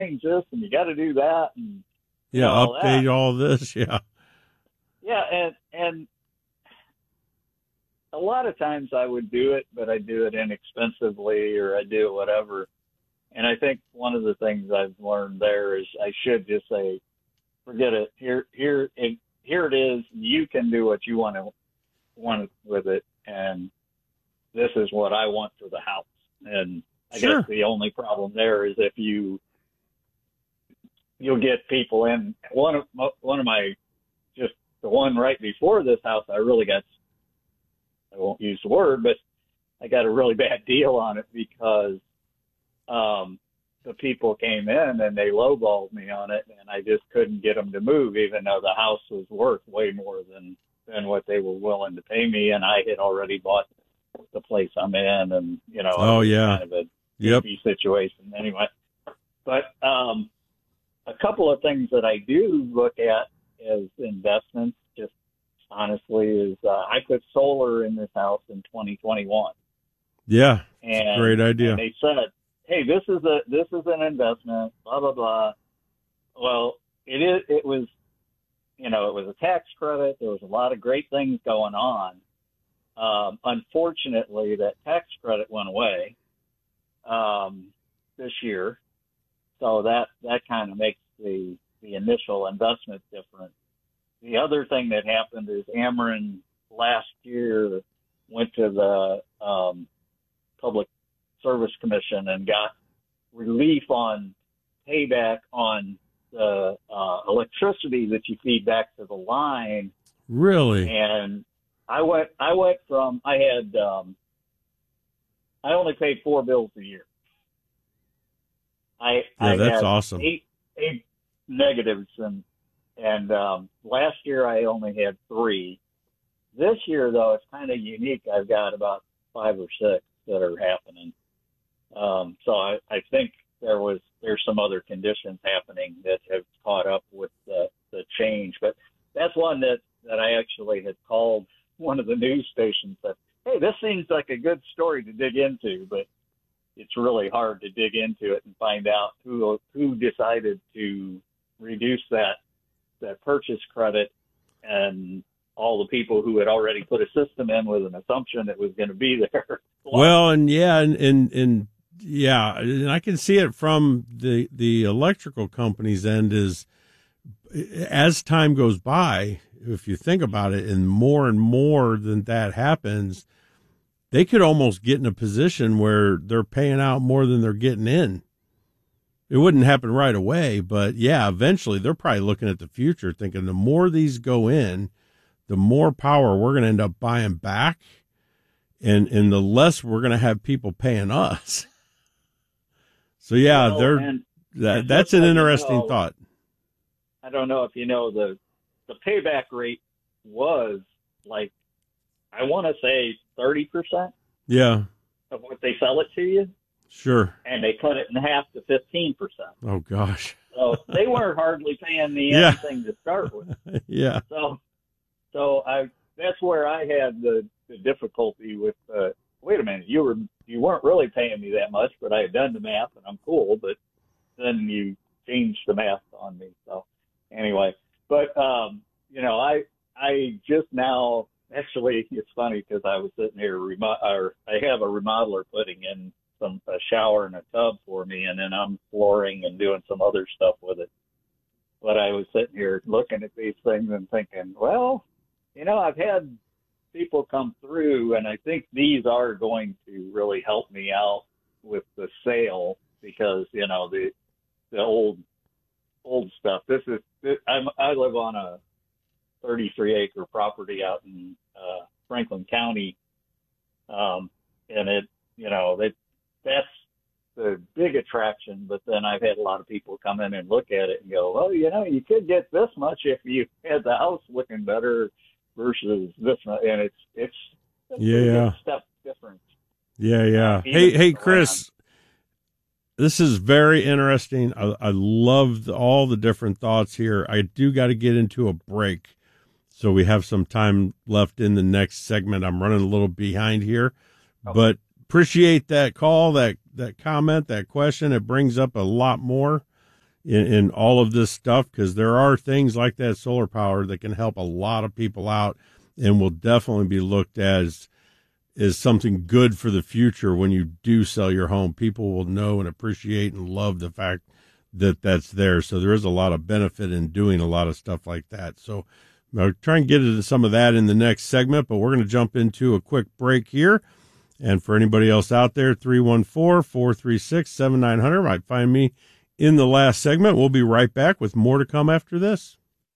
change this and you got to do that and Yeah, all update that. all this. Yeah. Yeah, and a lot of times I would do it, but I do it inexpensively or I do it whatever. And I think one of the things I've learned there is I should just say, forget it. Here it is. You can do what you want with it, and this is what I want for the house. And I Sure. guess the only problem there is if you'll get people in. One of my, just the one right before this house, I won't use the word, but I got a really bad deal on it because the people came in and they lowballed me on it, and I just couldn't get them to move, even though the house was worth way more than what they were willing to pay me, and I had already bought the place I'm in, and Oh, yeah. kind of a Yep. iffy situation anyway. But a couple of things that I do look at as investments, just honestly, is I put solar in this house in 2021. Yeah. It's And a great idea. And they said, "Hey, this is an investment." Blah blah blah. Well, it was it was a tax credit. There was a lot of great things going on. Unfortunately, that tax credit went away this year, so that kind of makes the initial investment different. The other thing that happened is Ameren last year went to the Public Service Commission and got relief on payback on the electricity that you feed back to the line. Really? And I went from I only paid 4 bills a year. I that's had awesome. eight negatives, and last year I only had 3. This year, though, it's kind of unique. I've got about 5 or 6 that are happening. So I think there's some other conditions happening that have caught up with the change. But that's one that I actually had called one of the news stations that, hey, this seems like a good story to dig into, but it's really hard to dig into it and find out who decided to reduce that purchase credit, and all the people who had already put a system in with an assumption it was going to be there. Well, and I can see it from the electrical company's end is as time goes by, if you think about it, and more than that happens, they could almost get in a position where they're paying out more than they're getting in. It wouldn't happen right away, but yeah, eventually they're probably looking at the future thinking the more these go in, the more power we're going to end up buying back, and the less we're going to have people paying us. So yeah, that's an interesting thought. I don't know if you know the payback rate was like, I want to say 30%. Yeah. Of what they sell it to you. Sure. And they cut it in half to 15%. Oh gosh. So they weren't hardly paying me anything to start with. Yeah. So that's where I had the difficulty with. Wait a minute, you weren't really paying me that much, but I had done the math and I'm cool. But then you changed the math on me. So anyway, but I just now. Actually, it's funny because I was sitting here. I have a remodeler putting in a shower and a tub for me, and then I'm flooring and doing some other stuff with it. But I was sitting here looking at these things and thinking, well, I've had people come through, and I think these are going to really help me out with the sale because the old stuff. I live on a 33-acre property out in Franklin County, and that's the big attraction. But then I've had a lot of people come in and look at it and go, well, you could get this much if you had the house looking better versus this much, and it's a big step difference. Yeah. Hey, Chris. This is very interesting. I love all the different thoughts here. I do got to get into a break, so we have some time left in the next segment. I'm running a little behind here, but appreciate that call, that comment, that question. It brings up a lot more. in all of this stuff, because there are things like that solar power that can help a lot of people out and will definitely be looked at as something good for the future. When you do sell your home, people will know and appreciate and love the fact that that's there. So there is a lot of benefit in doing a lot of stuff like that. So I'll try and get into some of that in the next segment, but we're going to jump into a quick break here. And for anybody else out there, 314-436-7900 might find me in the last segment. We'll be right back with more to come after this.